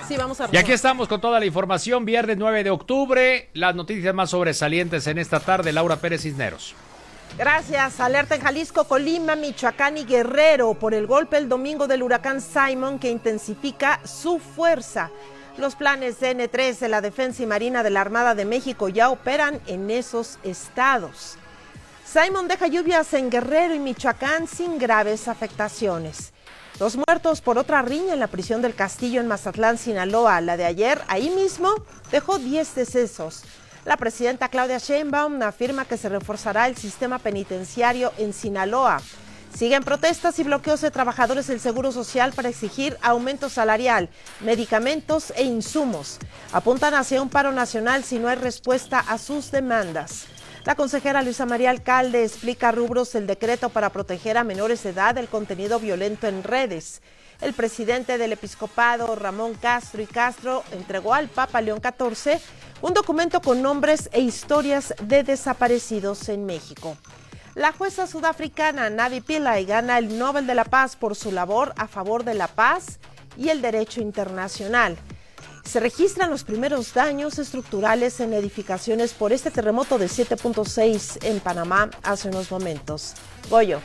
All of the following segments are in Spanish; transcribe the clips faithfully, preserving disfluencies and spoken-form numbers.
Sí, vamos a Y aquí estamos con toda la información, viernes nueve de octubre, las noticias más sobresalientes en esta tarde, Laura Pérez Cisneros. Gracias. Alerta en Jalisco, Colima, Michoacán y Guerrero por el golpe el domingo del huracán Simon que intensifica su fuerza. Los planes de N tres de la Defensa y Marina de la Armada de México ya operan en esos estados. Simon deja lluvias en Guerrero y Michoacán sin graves afectaciones. Dos muertos por otra riña en la prisión del Castillo en Mazatlán, Sinaloa. La de ayer, ahí mismo, dejó diez decesos. La presidenta Claudia Sheinbaum afirma que se reforzará el sistema penitenciario en Sinaloa. Siguen protestas y bloqueos de trabajadores del Seguro Social para exigir aumento salarial, medicamentos e insumos. Apuntan hacia un paro nacional si no hay respuesta a sus demandas. La consejera Luisa María Alcalde explica rubros del decreto para proteger a menores de edad del contenido violento en redes. El presidente del episcopado, Ramón Castro y Castro, entregó al Papa León catorce un documento con nombres e historias de desaparecidos en México. La jueza sudafricana Navi Pillay gana el Nobel de la Paz por su labor a favor de la paz y el derecho internacional. Se registran los primeros daños estructurales en edificaciones por este terremoto de siete punto seis en Panamá hace unos momentos. Goyo.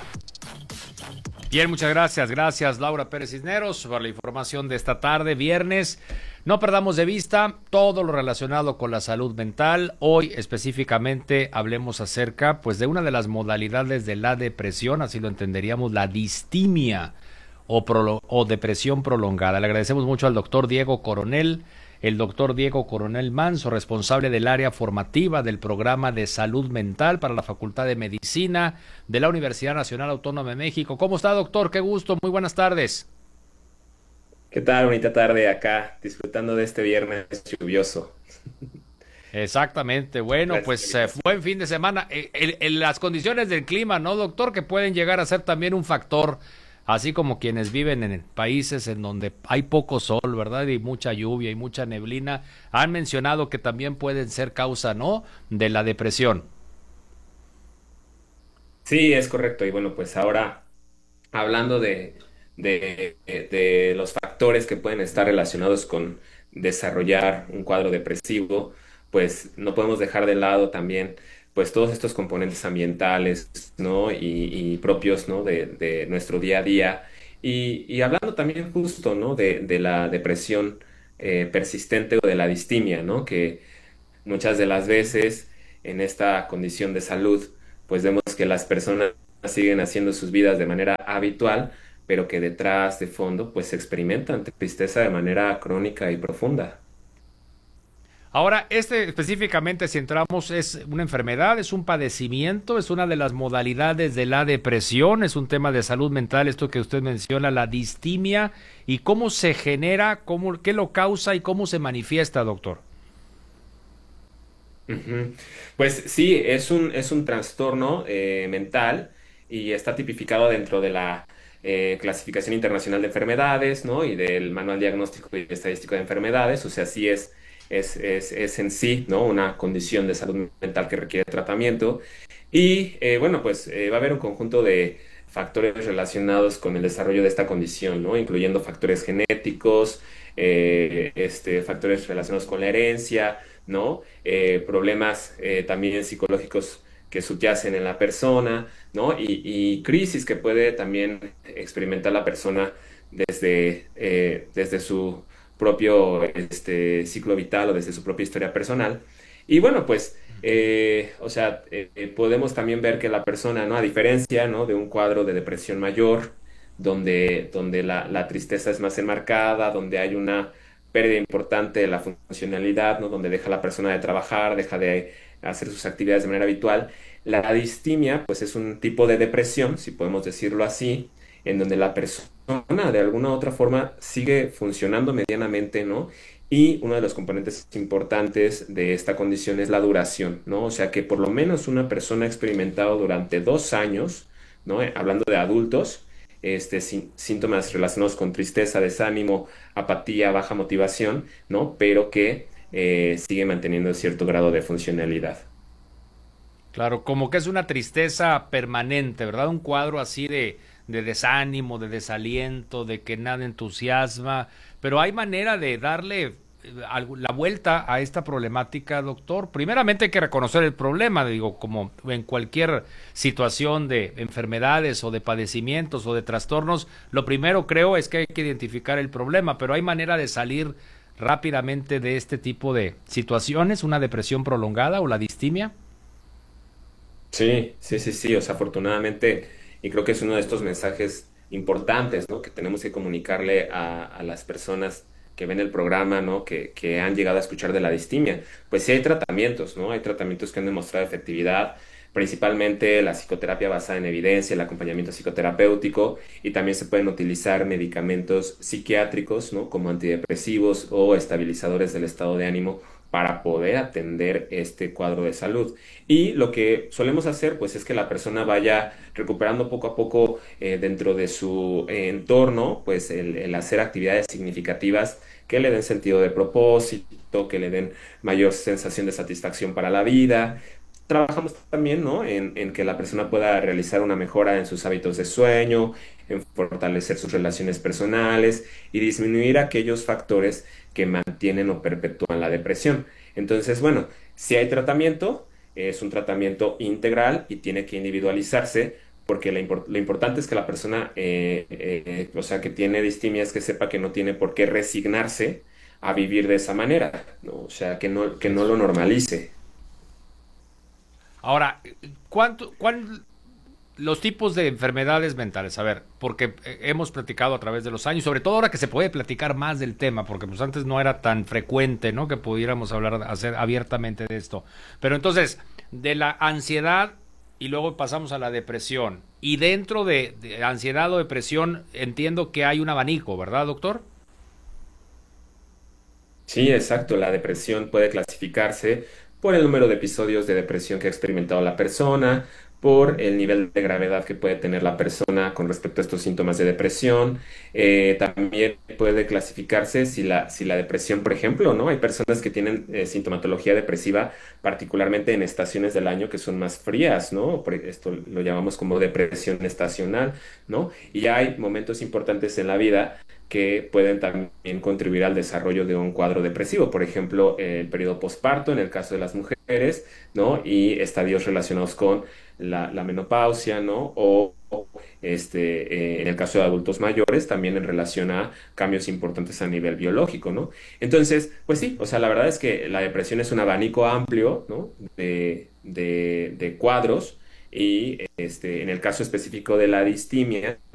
Bien, muchas gracias. Gracias, Laura Pérez Cisneros, por la información de esta tarde, viernes. No perdamos de vista todo lo relacionado con la salud mental. Hoy específicamente hablemos acerca pues de una de las modalidades de la depresión, así lo entenderíamos, la distimia o, prolo- o depresión prolongada. Le agradecemos mucho al doctor Diego Coronel, el doctor Diego Coronel Manso, responsable del área formativa del programa de salud mental para la Facultad de Medicina de la Universidad Nacional Autónoma de México. ¿Cómo está, doctor? Qué gusto, muy buenas tardes. ¿Qué tal? Bonita tarde acá, disfrutando de este viernes lluvioso. Exactamente, bueno, gracias, pues gracias. Eh, buen fin de semana. Eh, el, el, las condiciones del clima, ¿no, doctor? Que pueden llegar a ser también un factor, así como quienes viven en países en donde hay poco sol, ¿verdad? Y mucha lluvia y mucha neblina, han mencionado que también pueden ser causa, ¿no?, de la depresión. Sí, es correcto. Y bueno, pues ahora, hablando de, de, de los factores que pueden estar relacionados con desarrollar un cuadro depresivo, pues no podemos dejar de lado también pues todos estos componentes ambientales, ¿no? Y, y propios, ¿no? De, de nuestro día a día. Y, y hablando también justo, ¿no? De, de la depresión eh, persistente o de la distimia, ¿no? Que muchas de las veces en esta condición de salud, pues vemos que las personas siguen haciendo sus vidas de manera habitual, pero que detrás, de fondo, pues experimentan tristeza de manera crónica y profunda. Ahora, este específicamente, si entramos, es una enfermedad, es un padecimiento, es una de las modalidades de la depresión, es un tema de salud mental, esto que usted menciona, la distimia, y cómo se genera, cómo, qué lo causa y cómo se manifiesta, doctor. Uh-huh. Pues sí, es un, es un trastorno eh, mental y está tipificado dentro de la eh, Clasificación Internacional de Enfermedades, ¿no? Y del Manual Diagnóstico y Estadístico de Enfermedades, o sea, sí es Es, es, es en sí, ¿no? Una condición de salud mental que requiere tratamiento. Y eh, bueno, pues eh, va a haber un conjunto de factores relacionados con el desarrollo de esta condición, ¿no? Incluyendo factores genéticos, eh, este, factores relacionados con la herencia, ¿no? Eh, problemas eh, también psicológicos que subyacen en la persona, ¿no? Y, y crisis que puede también experimentar la persona desde, eh, desde su propio este, ciclo vital o desde su propia historia personal. Y bueno, pues, eh, o sea, eh, podemos también ver que la persona, ¿no? A diferencia, ¿no? De un cuadro de depresión mayor, donde, donde la, la tristeza es más enmarcada, donde hay una pérdida importante de la funcionalidad, ¿no? Donde deja la persona de trabajar, deja de hacer sus actividades de manera habitual. La distimia, pues, es un tipo de depresión, si podemos decirlo así, en donde la persona de alguna u otra forma sigue funcionando medianamente, ¿no? Y uno de los componentes importantes de esta condición es la duración, ¿no? O sea que por lo menos una persona ha experimentado durante dos años, ¿no? Hablando de adultos, este, sí, síntomas relacionados con tristeza, desánimo, apatía, baja motivación, ¿no? Pero que eh, sigue manteniendo cierto grado de funcionalidad. Claro, como que es una tristeza permanente, ¿verdad? Un cuadro así de, de desánimo, de desaliento, de que nada entusiasma, pero hay manera de darle la vuelta a esta problemática, doctor. Primeramente hay que reconocer el problema, digo, como en cualquier situación de enfermedades o de padecimientos o de trastornos, lo primero creo es que hay que identificar el problema, pero hay manera de salir rápidamente de este tipo de situaciones, una depresión prolongada o la distimia. Sí, sí, sí, sí, o sea, afortunadamente, y creo que es uno de estos mensajes importantes, ¿no? Que tenemos que comunicarle a, a las personas que ven el programa, ¿no? Que, que han llegado a escuchar de la distimia. Pues sí hay tratamientos, ¿no? Hay tratamientos que han demostrado efectividad, principalmente la psicoterapia basada en evidencia, el acompañamiento psicoterapéutico, y también se pueden utilizar medicamentos psiquiátricos, ¿no? Como antidepresivos o estabilizadores del estado de ánimo para poder atender este cuadro de salud. Y lo que solemos hacer, pues, es que la persona vaya recuperando poco a poco eh, dentro de su eh, entorno, pues, el, el hacer actividades significativas que le den sentido de propósito, que le den mayor sensación de satisfacción para la vida. Trabajamos también, ¿no? En, en que la persona pueda realizar una mejora en sus hábitos de sueño, en fortalecer sus relaciones personales y disminuir aquellos factores que mantienen o perpetúan la depresión. Entonces, bueno, si hay tratamiento, es un tratamiento integral y tiene que individualizarse porque lo, import- lo importante es que la persona, eh, eh, o sea, que tiene distimia, es que sepa que no tiene por qué resignarse a vivir de esa manera, ¿no? O sea, que no, que no lo normalice. Ahora, ¿cuánto, cuál, los tipos de enfermedades mentales? A ver, porque eh, hemos platicado a través de los años, sobre todo ahora que se puede platicar más del tema, porque pues antes no era tan frecuente, ¿no? Que pudiéramos hablar, hacer abiertamente de esto. Pero entonces, de la ansiedad y luego pasamos a la depresión. Y dentro de, de ansiedad o depresión entiendo que hay un abanico, ¿verdad, doctor? Sí, exacto. La depresión puede clasificarse por el número de episodios de depresión que ha experimentado la persona, por el nivel de gravedad que puede tener la persona con respecto a estos síntomas de depresión. Eh, también puede clasificarse si la, si la depresión, por ejemplo, ¿no? Hay personas que tienen eh, sintomatología depresiva, particularmente en estaciones del año que son más frías, ¿no? Por esto lo llamamos como depresión estacional, ¿no? Y hay momentos importantes en la vida que pueden también contribuir al desarrollo de un cuadro depresivo, por ejemplo, el periodo posparto en el caso de las mujeres, ¿no? Y estadios relacionados con la, la menopausia, ¿no? O este, eh, en el caso de adultos mayores, también en relación a cambios importantes a nivel biológico, ¿no? Entonces, pues sí, o sea, la verdad es que la depresión es un abanico amplio, ¿no? De, de, de cuadros y este, en el caso específico de la distimia,